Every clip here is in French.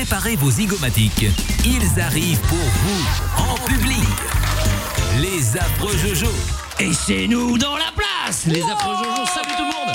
Préparez vos zygomatiques. Ils arrivent pour vous, en public. Les affreux Jojo. Et c'est nous dans la place. Les affreux Jojo, salut tout le monde.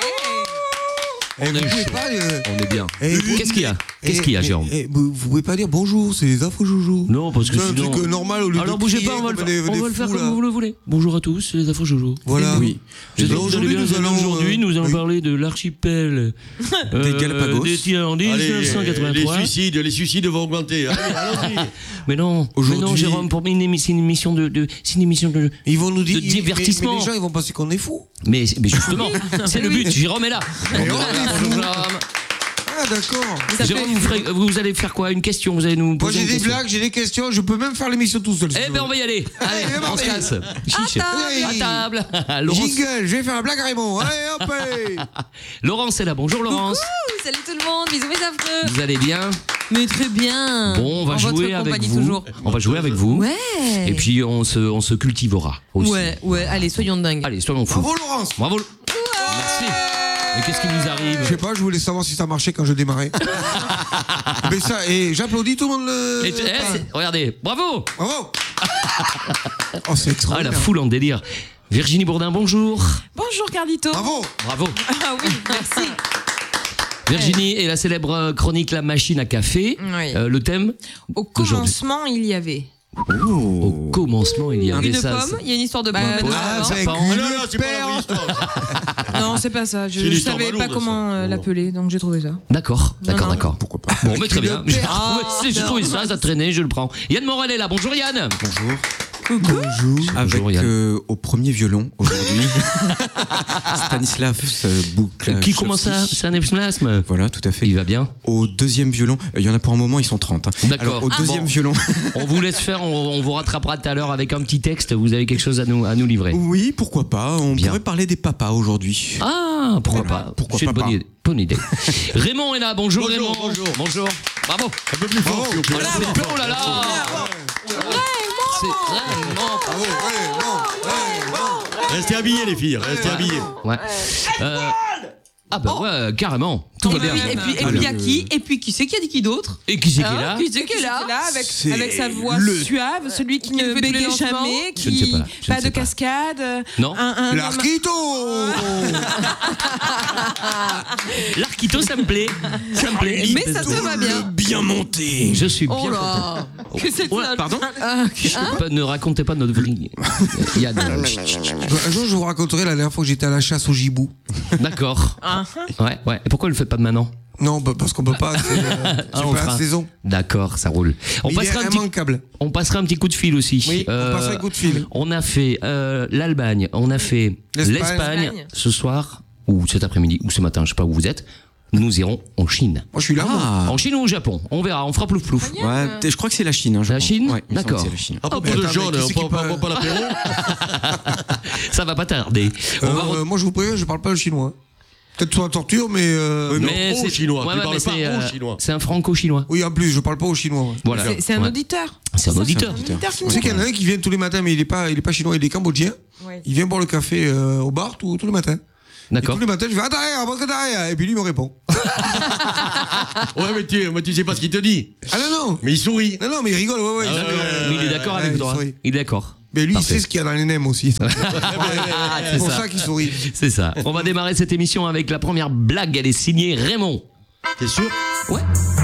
On est bien. Qu'est-ce qu'il y a, Jérôme? Vous pouvez pas dire bonjour, c'est les affreux Jojo. Non, parce que c'est sinon... un truc normal au lieu Alors de bougez crier pas, on va le comme faire fous, comme vous le voulez. Bonjour à tous, c'est les affreux Jojo. Voilà. Oui. Aujourd'hui, nous allons parler de l'archipel des Galapagos. En 1983. Les suicides vont augmenter. Allez, mais non, Jérôme, pour c'est une émission de ils vont nous dire de divertissement. Mais les gens ils vont penser qu'on est fous. Mais justement, c'est le but. Jérôme est là. Bonjour, Jérôme. Ah d'accord. Jérôme, vous allez faire quoi? Une question? Vous allez nous poser Moi j'ai une des question. blagues, j'ai des questions, je peux même faire l'émission tout seul. Eh ben on va y aller. Allez, on se casse. Chiche. À table. Jingle, je vais faire un blague à Raymond. Allez hop. Laurence est là. Bonjour Laurence. Coucou, salut tout le monde, bisous mes affreux. Vous allez bien? Mais très bien. Bon, on va jouer avec vous. Toujours. On va jouer avec vous. Ouais. Et puis on se cultivera aussi. Ouais, allez, soyons dingues. Allez, soyons fous. Bravo Laurence. Bravo. Merci. Mais qu'est-ce qui nous arrive? Je sais pas, je voulais savoir si ça marchait quand je démarrais. Mais ça, et j'applaudis tout le monde le. Regardez, bravo. Bravo. Oh, c'est extraordinaire. La foule en délire. Virginie Bourdin, bonjour. Bonjour Carlito. Bravo. Ah oui, merci. Virginie et la célèbre chronique La Machine à café. Oui. Le thème? Au commencement, il y avait Au commencement, il y avait une ça. pomme. Il y a une histoire de pomme. c'est non, c'est pas la vraie histoire. Non, c'est pas ça. Je C'est ne l'histoire savais pas balourde, comment ça. l'appeler, donc j'ai trouvé ça. D'accord. Pourquoi pas. Bon, mais très bien. le père. J'ai trouvé ça traînait, je le prends. Yann Morel est là. Bonjour Yann. Bonjour. Bonjour. Avec Bonjour, Yann. au premier violon aujourd'hui Stanislas Boucla. Qui commence à... C'est un epslasme. Voilà, tout à fait. Il va bien. Au deuxième violon, il y en a pour un moment, ils sont 30. Hein. D'accord. Alors, au deuxième violon. On vous laisse faire, on vous rattrapera tout à l'heure avec un petit texte. Vous avez quelque chose à nous livrer. Oui, pourquoi pas. On pourrait parler des papas aujourd'hui. Ah, pourquoi pas. Pourquoi C'est une pas. bonne idée. Raymond est là. Bonjour Raymond. Bonjour. Bravo. Un peu plus fort, s'il vous plaît. Voilà, c'est oh là là. C'est Raymond. Restez habillés, les filles. Restez habillés. Ouais. Ah bah ouais, carrément. Tout va bien. Et puis il y a qui? Et puis qui c'est qui a dit qui d'autre? Et qui c'est qui est là? Qui c'est qui est là avec sa voix le- suave, celui qui ne fait tous les bégaye lancements. jamais, Je ne sais qui pas, je ne pas sais de pas. cascade. Non. L'arquito. L'arquito, ça me plaît. Ça me plaît. Mais ça te va bien. Bien monté. Je suis bien Oh content. là. Que c'est Ouais, ça? Pardon Ne racontez pas notre vrille. Yann. Un jour, je vous raconterai la dernière fois que j'étais à la chasse au gibou. D'accord. Ouais. Et pourquoi le faites pas de maintenant? Non, parce qu'on peut pas. C'est on pas fera. la saison. D'accord, ça roule. Il est immanquable. On passera un petit coup de fil aussi. Oui, on passera un coup de fil. On a fait l'Allemagne, on a fait l'Espagne. Ce soir, ou cet après-midi, ou ce matin, je sais pas où vous êtes. Nous irons en Chine. Moi, je suis là. moi. En Chine ou au Japon? On verra, on fera plouf plouf. Ouais, je crois que c'est la Chine. Hein, je La pense. Chine Ouais, il me semble D'accord. que c'est la Chine. À propos de Attends, jaune, mais qui c'est on qui prend pas l'apéro. Ça va pas tarder. On va Moi, je vous préviens, je parle pas le chinois. Peut-être sur la torture, mais. mais au chinois, tu parles mais pas au chinois. c'est un franco-chinois. Oui, en plus, je parle pas au chinois. Ouais. Voilà. C'est un Ouais. auditeur. C'est un auditeur. qui Tu sais qu'il y en a un qui vient tous les matins, mais il est pas chinois, il est cambodgien. Ouais. Il vient boire le café au bar tous les matins. Et D'accord. tous les matins, je vais derrière. Et puis lui, il me répond. Ouais, mais tu sais pas ce qu'il te dit. Ah non. Mais il sourit. Non, mais il rigole, ouais. Ah, il- ouais, Mais il est d'accord avec il toi. sourit. Il est d'accord. Mais lui, Parfait. il sait ce qu'il y a dans les nems aussi. C'est pour ça. ça qu'il sourit. C'est ça. On va démarrer cette émission avec la première blague. Elle est signée Raymond. T'es sûr? Ouais.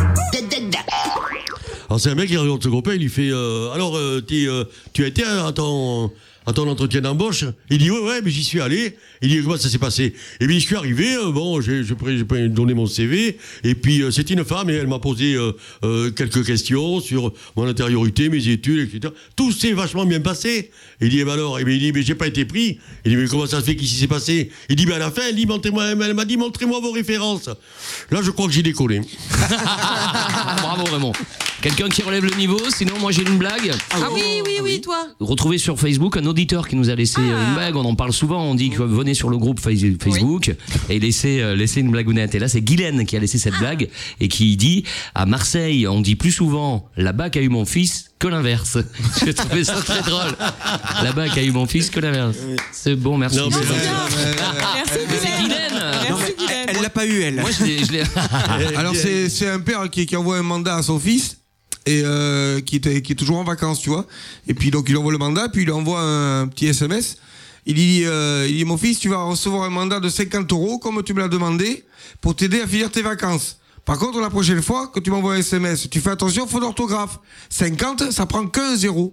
Alors c'est un mec qui regarde son copain, il lui fait tu as été à ton entretien d'embauche? Il dit ouais, mais j'y suis allé. Il dit comment ça s'est passé? Et bien je suis arrivé, j'ai donné mon CV et puis c'est une femme et elle m'a posé quelques questions sur mon intériorité, mes études, etc. Tout s'est vachement bien passé. Il dit il dit mais j'ai pas été pris. Il dit mais comment ça se fait qu'est-ce qui s'est passé? Il dit à la fin elle m'a dit montrez-moi vos références. Là je crois que j'ai décollé. Bravo Raymond. Quelqu'un qui relève le niveau, sinon moi j'ai une blague. Ah oui, toi. Retrouvez sur Facebook un auditeur qui nous a laissé une blague. On en parle souvent. On dit que venez sur le groupe Facebook et laissez une blagounette. Et là, c'est Guylaine qui a laissé cette blague et qui dit à Marseille, on dit plus souvent la BAC a eu mon fils que l'inverse. J'ai trouvé ça très drôle. La BAC a eu mon fils que l'inverse. C'est bon, merci. Non, mais Merci, C'est Guylaine. Merci, Guylaine. Elle l'a pas eu elle. Moi, je l'ai. Alors c'est un père qui envoie un mandat à son fils et qui est toujours en vacances, tu vois. Et puis donc il envoie le mandat, puis il lui envoie un petit SMS. Il dit mon fils, tu vas recevoir un mandat de 50 € comme tu me l'as demandé pour t'aider à finir tes vacances. Par contre, la prochaine fois que tu m'envoies un SMS, tu fais attention, faute d'orthographe. 50, ça prend qu'un 0.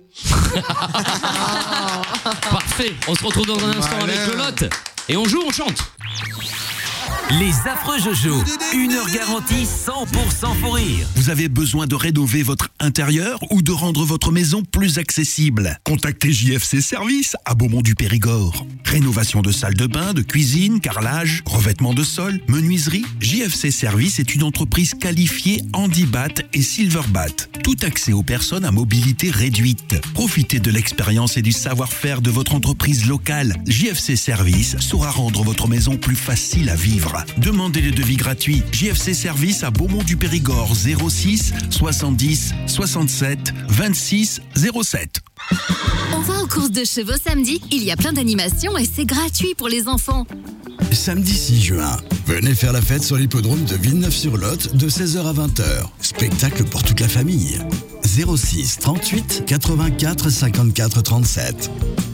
Parfait. On se retrouve dans un instant avec Lolotte. Et on joue, on chante. Les affreux Jojo, 1 heure garantie 100% pour rire. Vous avez besoin de rénover votre intérieur ou de rendre votre maison plus accessible? Contactez JFC Service à Beaumont-du-Périgord. Rénovation de salle de bain, de cuisine, carrelage, revêtement de sol, menuiserie. JFC Service est une entreprise qualifiée Handibat et Silverbat. Tout accès aux personnes à mobilité réduite. Profitez de l'expérience et du savoir-faire de votre entreprise locale. JFC Service saura rendre votre maison plus facile à vivre. Demandez le devis gratuit. JFC Service à Beaumont-du-Périgord 06 70 67 26 07. On va aux courses de chevaux samedi. Il y a plein d'animations et c'est gratuit pour les enfants. Samedi 6 juin, venez faire la fête sur l'hippodrome de Villeneuve-sur-Lot de 16h à 20h. Spectacle pour toute la famille. 06 38 84 54 37.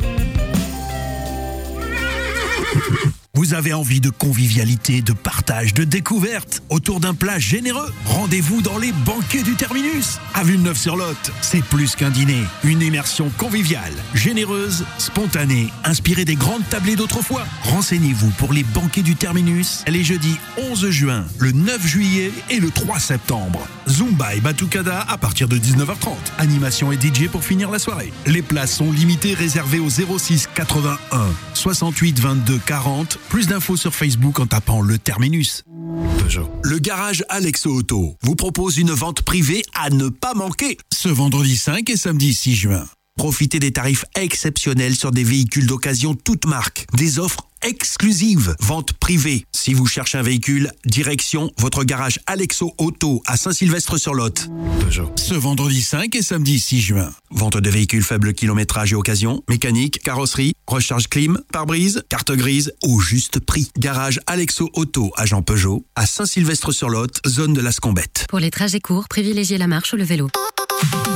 Vous avez envie de convivialité, de partage, de découverte autour d'un plat généreux? Rendez-vous dans les banquets du Terminus à Villeneuve-sur-Lot. C'est plus qu'un dîner, une immersion conviviale, généreuse, spontanée, inspirée des grandes tablées d'autrefois. Renseignez-vous pour les banquets du Terminus les jeudis 11 juin, le 9 juillet et le 3 septembre. Zumba et Batucada à partir de 19h30. Animation et DJ pour finir la soirée. Les places sont limitées, réservées au 06 81 68 22 40. Plus d'infos sur Facebook en tapant le Terminus. Peugeot. Le garage Alexo Auto vous propose une vente privée à ne pas manquer. Ce vendredi 5 et samedi 6 juin. Profitez des tarifs exceptionnels sur des véhicules d'occasion toutes marques. Des offres exclusives. Vente privée. Si vous cherchez un véhicule, direction votre garage Alexo Auto à Saint-Sylvestre-sur-Lot. Peugeot. Ce vendredi 5 et samedi 6 juin. Vente de véhicules faible kilométrage et occasion. Mécanique, carrosserie, recharge clim, pare-brise, carte grise au juste prix. Garage Alexo Auto, agent Peugeot, à Saint-Sylvestre-sur-Lot, zone de la Scombette. Pour les trajets courts, privilégiez la marche ou le vélo.